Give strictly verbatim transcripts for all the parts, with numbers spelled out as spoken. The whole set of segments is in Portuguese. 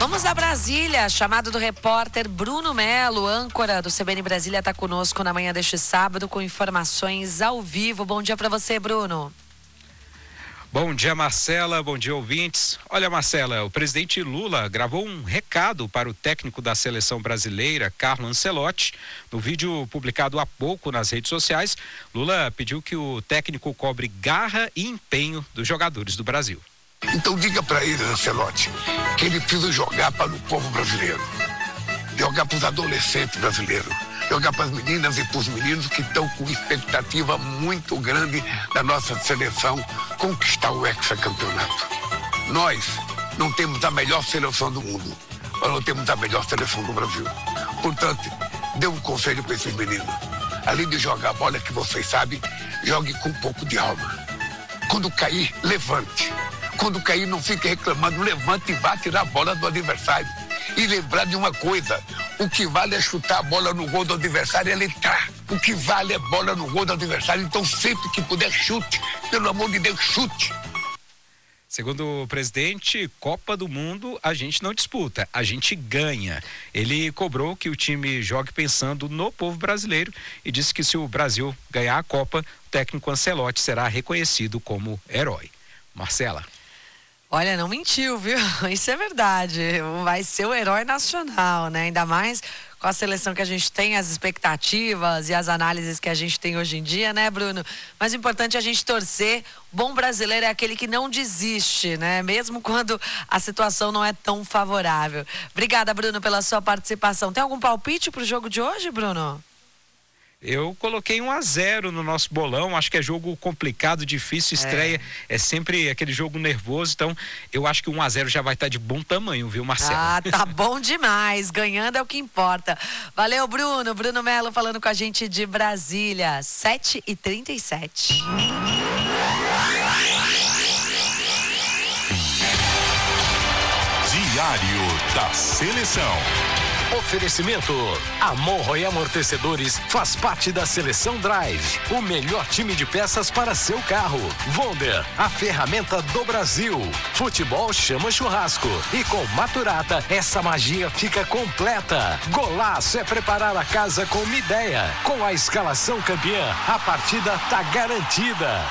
Vamos a Brasília, chamado do repórter Bruno Melo, âncora do C B N Brasília, está conosco na manhã deste sábado com informações ao vivo. Bom dia para você, Bruno. Bom dia, Marcela, bom dia, ouvintes. Olha, Marcela, o presidente Lula gravou um recado para o técnico da seleção brasileira, Carlo Ancelotti. No vídeo publicado há pouco nas redes sociais, Lula pediu que o técnico cobre garra e empenho dos jogadores do Brasil. Então diga para ele, Ancelotti, que ele precisa jogar para o povo brasileiro, jogar para os adolescentes brasileiros, jogar para as meninas e para os meninos que estão com expectativa muito grande da nossa seleção conquistar o hexacampeonato. Nós não temos a melhor seleção do mundo, mas não temos a melhor seleção do Brasil. Portanto, dê um conselho para esses meninos. Além de jogar a bola que vocês sabem, jogue com um pouco de alma. Quando cair, levante. Quando cair, não fique reclamando, levante e vá tirar a bola do adversário. E lembrar de uma coisa, o que vale é chutar a bola no gol do adversário e ele entrar. O que vale é bola no gol do adversário, então sempre que puder chute, pelo amor de Deus, chute. Segundo o presidente, Copa do Mundo a gente não disputa, a gente ganha. Ele cobrou que o time jogue pensando no povo brasileiro e disse que se o Brasil ganhar a Copa, o técnico Ancelotti será reconhecido como herói. Marcela. Olha, não mentiu, viu? Isso é verdade. Vai ser o herói nacional, né? Ainda mais com a seleção que a gente tem, as expectativas e as análises que a gente tem hoje em dia, né, Bruno? Mas o importante é a gente torcer. Bom brasileiro é aquele que não desiste, né? Mesmo quando a situação não é tão favorável. Obrigada, Bruno, pela sua participação. Tem algum palpite para o jogo de hoje, Bruno? Eu coloquei um a zero no nosso bolão, acho que é jogo complicado, difícil, estreia, é, é sempre aquele jogo nervoso, então eu acho que um a zero já vai estar de bom tamanho, viu, Marcelo? Ah, tá bom demais, ganhando é o que importa. Valeu, Bruno, Bruno Melo falando com a gente de Brasília, sete e trinta e sete. Diário da Seleção. Oferecimento: Amorro e Amortecedores faz parte da Seleção Drive, o melhor time de peças para seu carro. Wonder, a ferramenta do Brasil. Futebol chama churrasco e com Maturata essa magia fica completa. Golaço é preparar a casa com uma ideia. Com a escalação campeã, a partida tá garantida.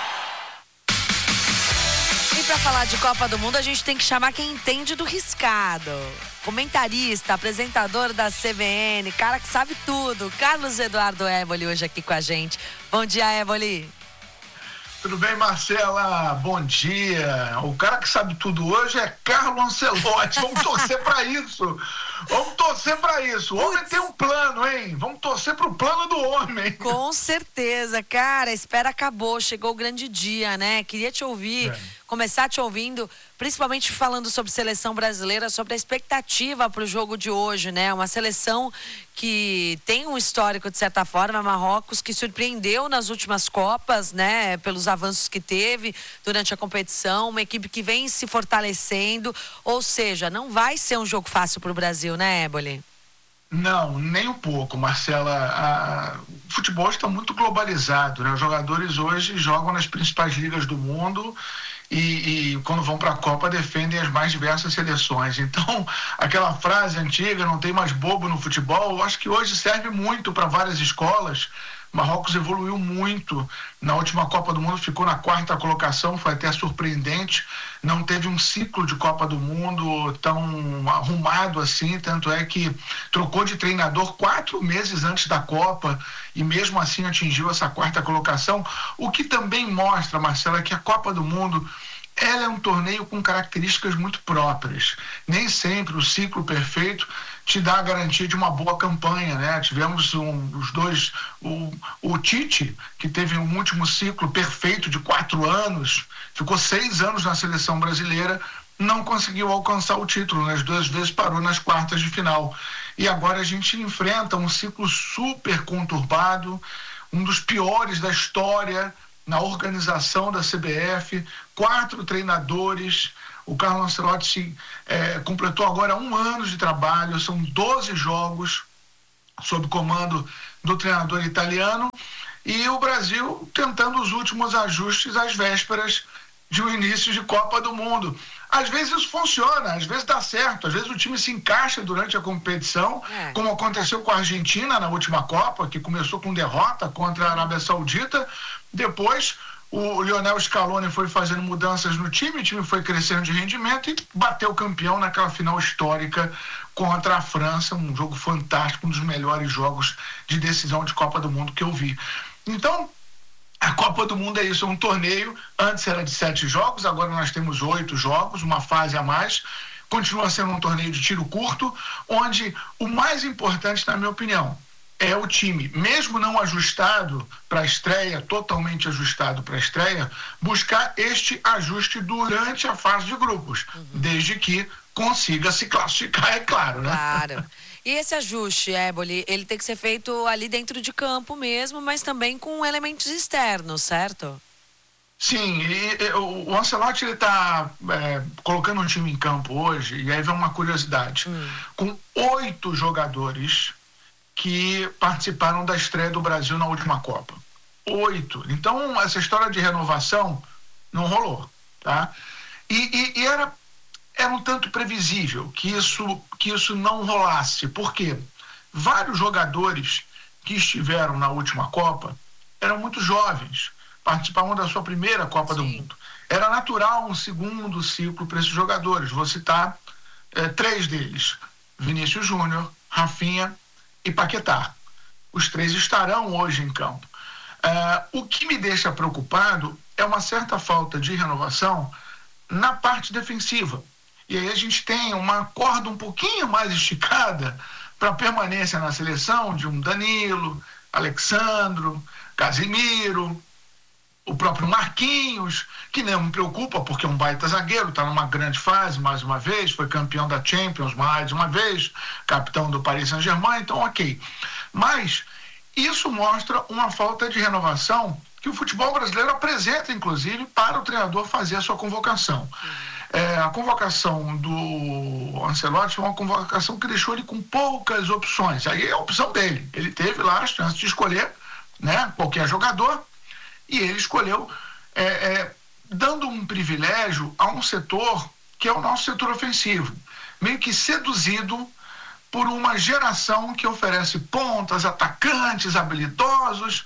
E para falar de Copa do Mundo, a gente tem que chamar quem entende do riscado. Comentarista, apresentador da C B N, cara que sabe tudo. Carlos Eduardo Éboli hoje aqui com a gente. Bom dia, Éboli. Tudo bem, Marcela? Bom dia. O cara que sabe tudo hoje é Carlo Ancelotti. Vamos torcer para isso. Vamos torcer para isso. O homem tem um plano, hein? Vamos torcer pro plano do homem. Com certeza, cara. A espera acabou. Chegou o grande dia, né? Queria te ouvir, é. começar te ouvindo, principalmente falando sobre seleção brasileira, sobre a expectativa para o jogo de hoje, né? Uma seleção que tem um histórico, de certa forma, Marrocos, que surpreendeu nas últimas Copas, né? Pelos avanços que teve durante a competição, uma equipe que vem se fortalecendo, ou seja, não vai ser um jogo fácil para o Brasil, né, Éboli? Não, nem um pouco, Marcela. A... O futebol está muito globalizado, né? Os jogadores hoje jogam nas principais ligas do mundo e, e quando vão para a Copa defendem as mais diversas seleções. Então, aquela frase antiga, não tem mais bobo no futebol, eu acho que hoje serve muito para várias escolas. Marrocos evoluiu muito na última Copa do Mundo, ficou na quarta colocação, foi até surpreendente, não teve um ciclo de Copa do Mundo tão arrumado assim, tanto é que trocou de treinador quatro meses antes da Copa e mesmo assim atingiu essa quarta colocação, o que também mostra, Marcela, que a Copa do Mundo ela é um torneio com características muito próprias. Nem sempre o ciclo perfeito te dá a garantia de uma boa campanha, né? Tivemos um, os dois, o, o Tite, que teve um último ciclo perfeito de quatro anos, ficou seis anos na seleção brasileira, não conseguiu alcançar o título, nas duas vezes parou nas quartas de final. E agora a gente enfrenta um ciclo super conturbado, um dos piores da história, na organização da C B F, quatro treinadores. O Carlo Ancelotti é, completou agora um ano de trabalho, são doze jogos sob comando do treinador italiano e o Brasil tentando os últimos ajustes às vésperas de um início de Copa do Mundo. às vezes isso funciona, às vezes dá certo, às vezes o time se encaixa durante a competição, é. como aconteceu com a Argentina na última Copa, que começou com derrota contra a Arábia Saudita, depois o Lionel Scaloni foi fazendo mudanças no time, o time foi crescendo de rendimento e bateu campeão naquela final histórica contra a França, um jogo fantástico, um dos melhores jogos de decisão de Copa do Mundo que eu vi. Então, a Copa do Mundo é isso, é um torneio, antes era de sete jogos, agora nós temos oito jogos, uma fase a mais, continua sendo um torneio de tiro curto, onde o mais importante, na minha opinião, é o time, mesmo não ajustado para a estreia, totalmente ajustado para a estreia, buscar este ajuste durante a fase de grupos, uhum. desde que consiga se classificar, é claro, né? Claro. E esse ajuste, Éboli, ele tem que ser feito ali dentro de campo mesmo, mas também com elementos externos, certo? Sim, e, e, o, o Ancelotti ele está é, colocando um time em campo hoje, e aí vem uma curiosidade, hum. com oito jogadores que participaram da estreia do Brasil na última Copa. Oito. Então, essa história de renovação não rolou, tá? E, e, e era, era um tanto previsível que isso, que isso não rolasse. Por quê? Vários jogadores que estiveram na última Copa eram muito jovens, participavam da sua primeira Copa Sim. do Mundo. Era natural um segundo ciclo para esses jogadores. Vou citar é, três deles. Vinícius Júnior, Rafinha e Paquetá. Os três estarão hoje em campo. Uh, o que me deixa preocupado é uma certa falta de renovação na parte defensiva. E aí a gente tem uma corda um pouquinho mais esticada para a permanência na seleção de um Danilo, Alexandro, Casemiro, o próprio Marquinhos, que não me preocupa porque é um baita zagueiro, está numa grande fase mais uma vez, foi campeão da Champions mais uma vez, capitão do Paris Saint-Germain, então ok. Mas isso mostra uma falta de renovação que o futebol brasileiro apresenta, inclusive, para o treinador fazer a sua convocação. É, a convocação do Ancelotti foi uma convocação que deixou ele com poucas opções. Aí é a opção dele. Ele teve lá a chance de escolher, né, qualquer jogador, e ele escolheu é, é, dando um privilégio a um setor que é o nosso setor ofensivo, meio que seduzido por uma geração que oferece pontas, atacantes, habilidosos,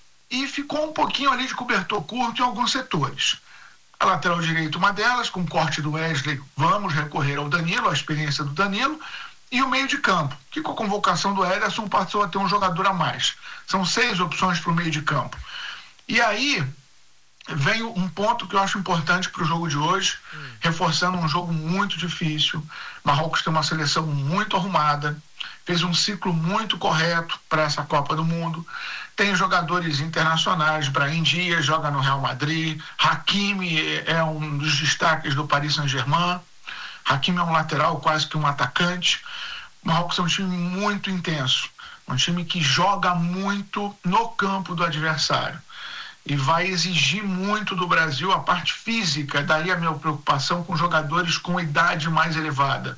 e ficou um pouquinho ali de cobertor curto em alguns setores. A lateral direita, uma delas, com o corte do Wesley, vamos recorrer ao Danilo, a experiência do Danilo, e o meio de campo, que com a convocação do Ederson passou a ter um jogador a mais. São seis opções para o meio de campo. E aí vem um ponto que eu acho importante para o jogo de hoje, hum. reforçando um jogo muito difícil. Marrocos tem uma seleção muito arrumada, fez um ciclo muito correto para essa Copa do Mundo. Tem jogadores internacionais, Brahim Dias joga no Real Madrid, Hakimi é um dos destaques do Paris Saint-Germain, Hakimi é um lateral, quase que um atacante. Marrocos é um time muito intenso, um time que joga muito no campo do adversário e vai exigir muito do Brasil a parte física, daí a minha preocupação com jogadores com idade mais elevada.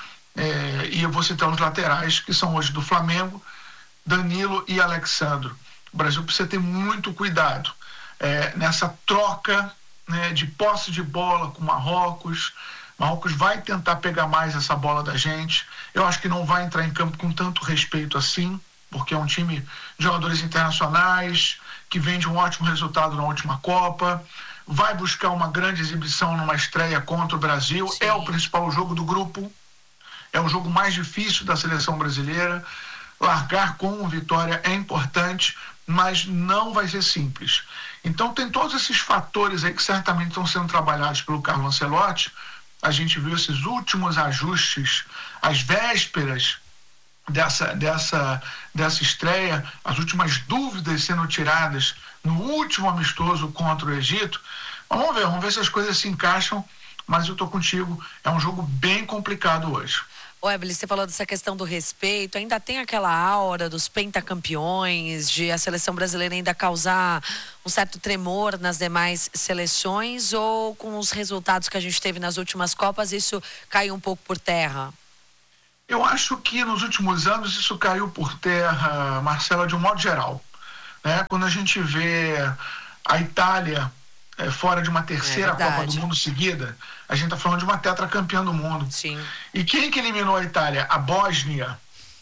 É, e eu vou citar os laterais, que são hoje do Flamengo, Danilo e Alexandro. O Brasil precisa ter muito cuidado é, nessa troca, né, de posse de bola com Marrocos. Marrocos vai tentar pegar mais essa bola da gente. Eu acho que não vai entrar em campo com tanto respeito assim, porque é um time de jogadores internacionais, que vem de um ótimo resultado na última Copa, vai buscar uma grande exibição numa estreia contra o Brasil. Sim. É o principal jogo do grupo, é o jogo mais difícil da seleção brasileira. Largar com vitória é importante, mas não vai ser simples. Então tem todos esses fatores aí que certamente estão sendo trabalhados pelo Carlo Ancelotti. A gente viu esses últimos ajustes, as vésperas dessa, dessa, dessa estreia, as últimas dúvidas sendo tiradas no último amistoso contra o Egito. Mas vamos ver, vamos ver se as coisas se encaixam, mas eu tô contigo, é um jogo bem complicado hoje. Ô, Éboli, você falou dessa questão do respeito, ainda tem aquela aura dos pentacampeões, de a seleção brasileira ainda causar um certo tremor nas demais seleções, ou com os resultados que a gente teve nas últimas Copas, isso caiu um pouco por terra? Eu acho que nos últimos anos isso caiu por terra, Marcela, de um modo geral. Né? Quando a gente vê a Itália é, fora de uma terceira é Copa do Mundo seguida, A gente está falando de uma tetracampeã do mundo. Sim. E quem que eliminou a Itália? A Bósnia.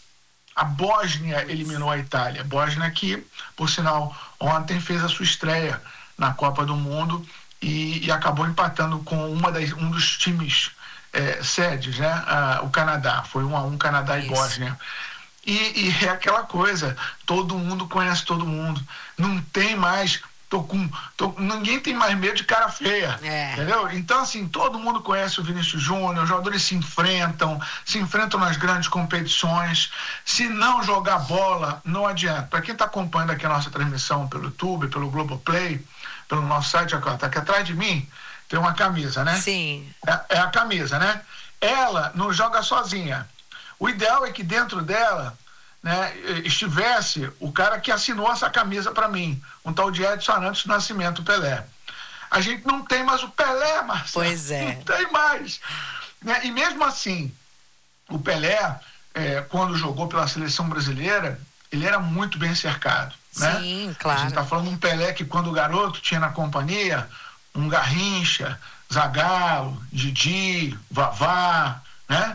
A Bósnia eliminou a Itália. A Bósnia que, por sinal, ontem fez a sua estreia na Copa do Mundo e, e acabou empatando com uma das, um dos times é, sedes, né? Ah, o Canadá. Foi um a um Canadá e Bósnia. E, e é aquela coisa, todo mundo conhece todo mundo. Não tem mais... Tô com, tô, ninguém tem mais medo de cara feia, é. entendeu? Então, assim, todo mundo conhece o Vinícius Júnior, os jogadores se enfrentam, se enfrentam nas grandes competições. Se não jogar bola, não adianta. Para quem está acompanhando aqui a nossa transmissão pelo YouTube, pelo Globoplay, pelo nosso site, está aqui atrás de mim, tem uma camisa, né? Sim. É, é a camisa, né? Ela não joga sozinha. O ideal é que dentro dela... Né, estivesse o cara que assinou essa camisa para mim, um tal de Edson Arantes do Nascimento, Pelé. A gente não tem mais o Pelé, Marcelo. Pois é. Não tem mais. Né? E mesmo assim, o Pelé, é, quando jogou pela seleção brasileira, ele era muito bem cercado. Né? Sim, claro. A gente está falando de um Pelé que, quando garoto, tinha na companhia um Garrincha, Zagallo, Didi, Vavá, né?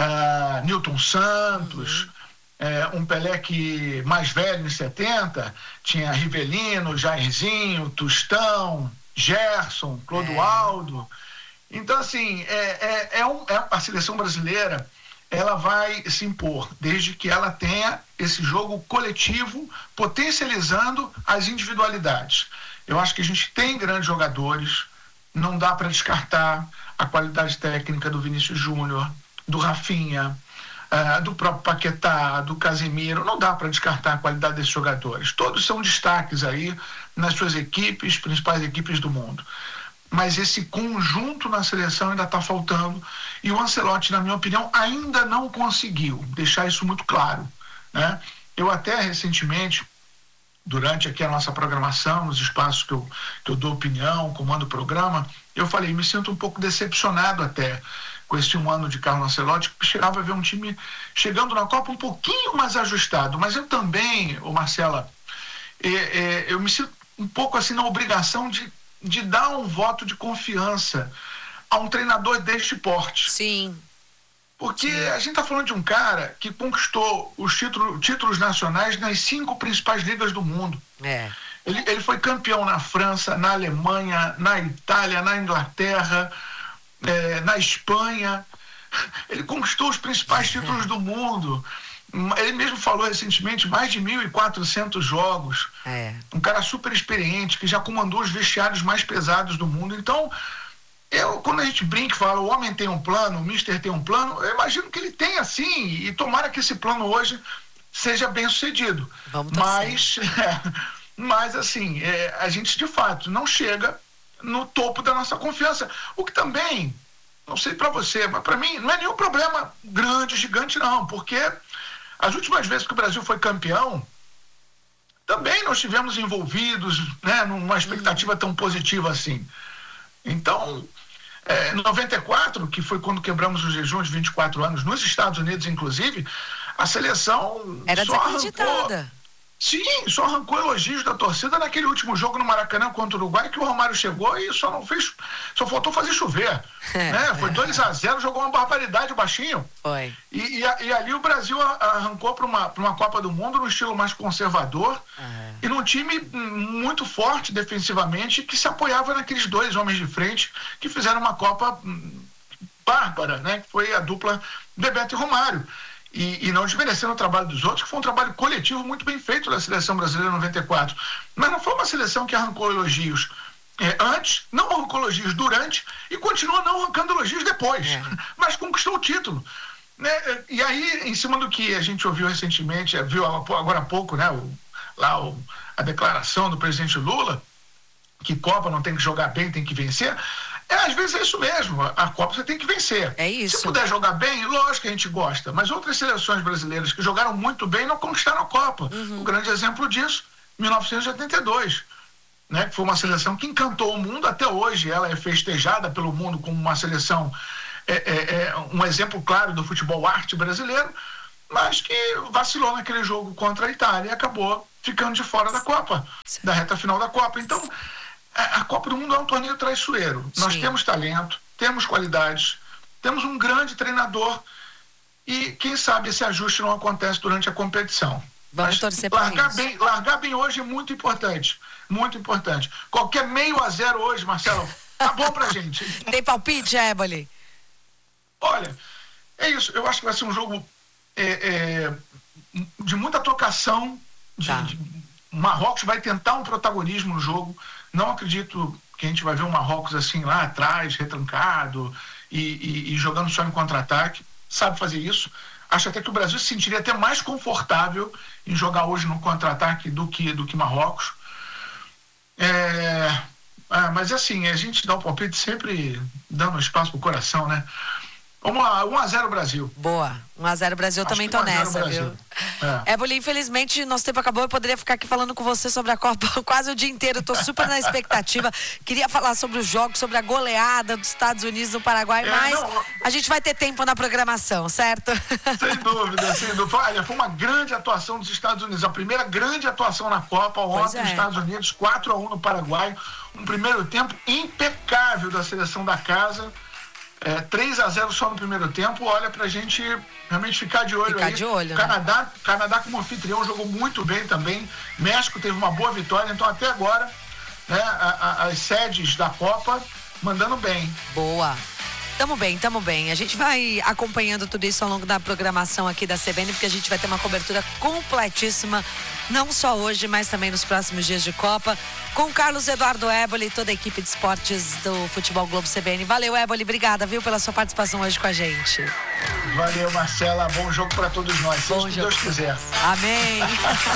uh, Nilton Santos... Uhum. É, um Pelé que, mais velho, em setenta, tinha Rivelino, Jairzinho, Tostão, Gerson, Clodoaldo. É. Então, assim, é, é, é um, é, a seleção brasileira, ela vai se impor, desde que ela tenha esse jogo coletivo, potencializando as individualidades. Eu acho que a gente tem grandes jogadores, não dá para descartar a qualidade técnica do Vinícius Júnior, do Rafinha, Uh, do próprio Paquetá, do Casemiro, não dá para descartar a qualidade desses jogadores. Todos são destaques aí nas suas equipes, principais equipes do mundo. Mas esse conjunto na seleção ainda está faltando e o Ancelotti, na minha opinião, ainda não conseguiu deixar isso muito claro, né? Eu até recentemente, durante aqui a nossa programação, nos espaços que eu, que eu dou opinião, comando o programa, eu falei, me sinto um pouco decepcionado até com esse um ano de Carlo Ancelotti, que esperava ver um time chegando na Copa um pouquinho mais ajustado. Mas eu também, ô Marcela, é, é, eu me sinto um pouco assim na obrigação de, de dar um voto de confiança a um treinador deste porte. Sim. Porque Sim. a gente está falando de um cara que conquistou os títulos, títulos nacionais nas cinco principais ligas do mundo. É. Ele, ele foi campeão na França, na Alemanha, na Itália, na Inglaterra, É, na Espanha. Ele conquistou os principais títulos do mundo. Ele mesmo falou recentemente, mais de mil e quatrocentos jogos. É. Um cara super experiente, que já comandou os vestiários mais pesados do mundo. Então, eu, quando a gente brinca e fala, o homem tem um plano, o mister tem um plano, eu imagino que ele tem assim, e tomara que esse plano hoje seja bem sucedido. Vamos mas, é, mas assim, é, a gente de fato não chega no topo da nossa confiança, o que também, não sei para você, mas para mim não é nenhum problema grande, gigante não, porque as últimas vezes que o Brasil foi campeão, também nós estivemos envolvidos, né, numa expectativa tão positiva assim. Então, é, em noventa e quatro, que foi quando quebramos o jejum de vinte e quatro anos, nos Estados Unidos inclusive, a seleção era só desacreditada. Arrancou, sim, só arrancou elogios da torcida naquele último jogo no Maracanã contra o Uruguai, que o Romário chegou e só não fez, só faltou fazer chover. É, né? Foi dois a zero, jogou uma barbaridade o baixinho. Foi. E, e, e ali o Brasil arrancou para uma, para uma Copa do Mundo no estilo mais conservador uhum. e num time muito forte defensivamente, que se apoiava naqueles dois homens de frente que fizeram uma Copa bárbara, né? Que foi a dupla Bebeto e Romário. E, e não desmerecendo o trabalho dos outros, que foi um trabalho coletivo muito bem feito da seleção brasileira em noventa e quatro. Mas não foi uma seleção que arrancou elogios é, antes, não arrancou elogios durante e continua não arrancando elogios depois, é. mas conquistou o título. Né? E aí, em cima do que a gente ouviu recentemente, viu agora há pouco, né, o, lá o, a declaração do presidente Lula, que Copa não tem que jogar bem, tem que vencer. É, às vezes é isso mesmo, a Copa você tem que vencer. É isso. Se puder jogar bem, lógico que a gente gosta, mas outras seleções brasileiras que jogaram muito bem não conquistaram a Copa. Uhum. O grande exemplo disso, mil novecentos e oitenta e dois, né, que foi uma seleção que encantou o mundo até hoje. Ela é festejada pelo mundo como uma seleção, é, é, é um exemplo claro do futebol arte brasileiro, mas que vacilou naquele jogo contra a Itália e acabou ficando de fora da Copa, da reta final da Copa. Então, a Copa do Mundo é um torneio traiçoeiro. Sim. Nós temos talento, temos qualidades, temos um grande treinador e quem sabe esse ajuste não acontece durante a competição. Vamos Mas torcer para largar isso. bem, largar bem hoje é muito importante, muito importante. Qualquer meio a zero hoje, Marcelo, tá bom pra gente. Tem palpite, Éboli? Olha, é isso. Eu acho que vai ser um jogo é, é, de muita trocação. De, Tá. de, Marrocos vai tentar um protagonismo no jogo. Não acredito que a gente vai ver um Marrocos assim lá atrás, retrancado e, e, e jogando só em contra-ataque. Sabe fazer isso. Acho até que o Brasil se sentiria até mais confortável em jogar hoje no contra-ataque do que, do que Marrocos. É, ah, mas assim, a gente dá o palpite sempre dando espaço pro coração, né? Vamos lá, um a zero Brasil. Boa. um a zero Brasil, eu Acho também que tô um a zero nessa, Brasil. viu? É. Éboli, infelizmente, nosso tempo acabou. Eu poderia ficar aqui falando com você sobre a Copa quase o dia inteiro. Eu tô super na expectativa. Queria falar sobre os jogos, sobre a goleada dos Estados Unidos no Paraguai, É, mas não, a gente vai ter tempo na programação, certo? Sem dúvida, sem dúvida. Olha, foi uma grande atuação dos Estados Unidos. A primeira grande atuação na Copa ontem, é. os Estados Unidos, quatro a um no Paraguai. Um primeiro tempo impecável da seleção da casa. É, três a zero só no primeiro tempo. Olha, pra gente realmente ficar de olho Ficar aí. de olho, né? Canadá, Canadá como anfitrião jogou muito bem também. México teve uma boa vitória. Então até agora, né, a, a, as sedes da Copa mandando bem. Boa. Tamo bem, tamo bem. A gente vai acompanhando tudo isso ao longo da programação aqui da C B N, porque a gente vai ter uma cobertura completíssima, não só hoje, mas também nos próximos dias de Copa, com Carlos Eduardo Éboli e toda a equipe de esportes do Futebol Globo C B N. Valeu, Éboli, obrigada, viu, pela sua participação hoje com a gente. Valeu, Marcela. Bom jogo para todos nós. Bom Se jogo. Deus quiser. Amém.